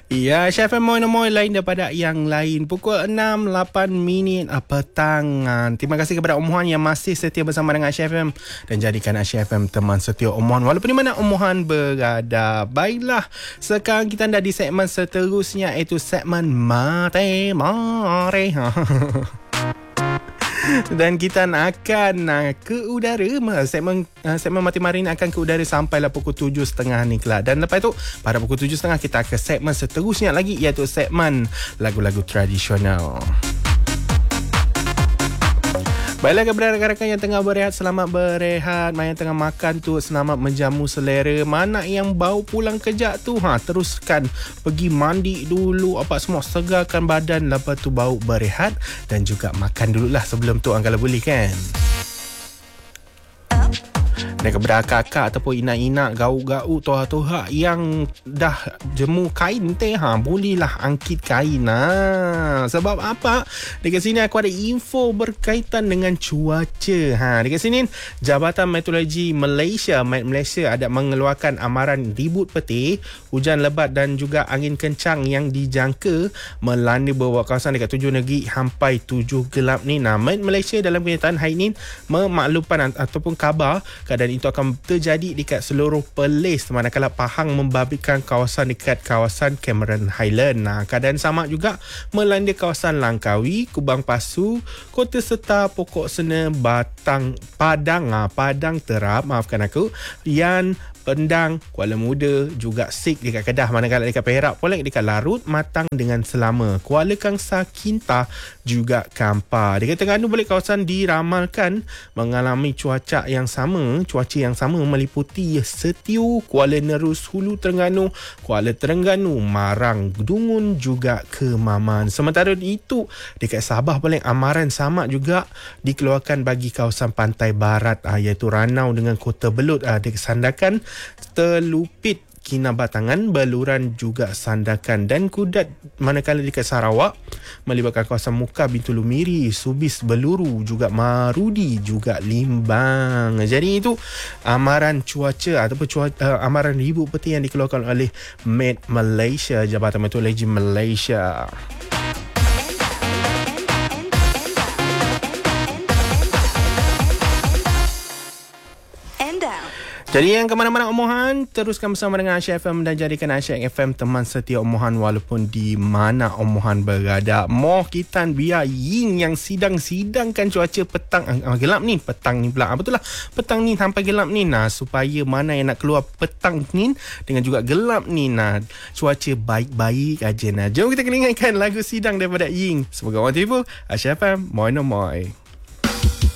Ya, Chef Moy lain daripada yang lain. Pukul 6.08 petang. Terima kasih kepada Om Mohan yang masih setia bersama dengan Chef M dan jadikan Chef M teman setia Om Mohan walaupun di mana Om Mohan berada. Baiklah, sekarang kita dah di segmen seterusnya, iaitu segmen Mate Mare. Dan kita akan ke udara. Segmen Mati Mari ni akan ke udara sampailah pukul 7.30 ni kelak. Dan lepas itu pada pukul 7.30 kita ke segmen seterusnya lagi, iaitu segmen lagu-lagu tradisional. Baiklah kepada rakan-rakan yang tengah berehat, selamat berehat. Mana yang tengah makan tu, selamat menjamu selera. Mana yang baru pulang kejap tu, teruskan pergi mandi dulu, apa semua, segarkan badan, lepas tu baru berehat dan juga makan dululah sebelum tu kalau boleh kan. Dan kepada kakak ataupun inak-inak, gauk-gauk, toha-toha yang dah jemur kain teh, bolehlah angkit kain. Sebab apa? Dekat sini aku ada info berkaitan dengan cuaca. Dekat sini Jabatan Meteorologi Malaysia, Malaysia ada mengeluarkan amaran ribut peti, hujan lebat dan juga angin kencang yang dijangka melanda beberapa kawasan dekat 7 negeri sampai 7 gelap ni. Malaysia dalam kenyataan hari ini memaklumkan ataupun kabar keadaan itu akan terjadi dekat seluruh Perlis, manakala Pahang membabitkan kawasan dekat kawasan Cameron Highland. Keadaan sama juga melanda kawasan Langkawi, Kubang Pasu, Kota Seta, Pokok Sena, Padang Terap, maafkan aku, Yan, Pendang, Kuala Muda, juga Sik dekat Kedah, manakala dekat Perak, Polek dekat Larut, Matang dengan Selama, Kuala Kangsar, Kinta, juga Kampar. Dekat Terengganu balik kawasan diramalkan mengalami cuaca yang sama meliputi Setiu, Kuala Nerus, Hulu Terengganu, Kuala Terengganu, Marang, Dungun, juga Kemaman. Sementara itu dekat Sabah balik amaran sama juga dikeluarkan bagi kawasan pantai barat, iaitu Ranau dengan Kota Belud, dekat Sandakan, Telupit, Kinabatangan, Beluran, juga Sandakan dan Kudat, manakala dekat Sarawak melibatkan kawasan Muka, Bintulu Miri, Subis, Beluru, juga Marudi, juga Limbang. Jadi itu amaran cuaca ataupun amaran ribut peti yang dikeluarkan oleh Met Malaysia, Jabatan Meteorologi Malaysia. Jadi yang ke mana-mana Om Mohan, teruskan bersama dengan Asyik FM dan jadikan Asyik FM teman setia Om Mohan walaupun di mana Om Mohan berada. Moh kita biar Ying yang sidangkan cuaca petang gelap ni, petang ni pula. Betul lah, petang ni sampai gelap ni. Supaya mana yang nak keluar petang ni dengan juga gelap ni, cuaca baik-baik aja. Jom kita kelingankan lagu Sidang daripada Ying. Semoga orang terhibur. Asyik FM, Moy no Moy.